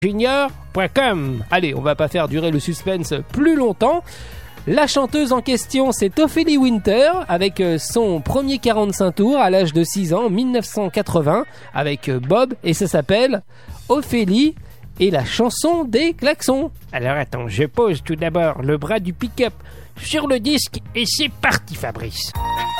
junior.com. Allez, on va pas faire durer le suspense plus longtemps. La chanteuse en question, c'est Ophélie Winter, avec son premier 45 tours à l'âge de 6 ans, en 1980, avec Bob, et ça s'appelle Ophélie et la chanson des klaxons. Alors attends, je pose tout d'abord le bras du pick-up sur le disque, et c'est parti Fabrice.